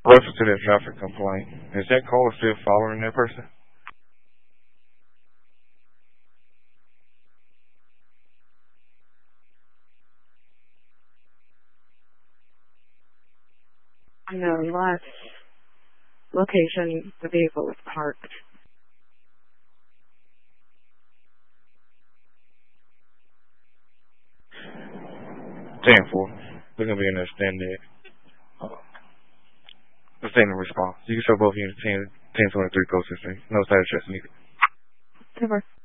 Reference to that traffic complaint, is that caller still following that person? No, last location, the vehicle was parked. 10-4. We're going to be in there standing there. Standing response. You can show both units 1023 closest. No status stress needed. Super.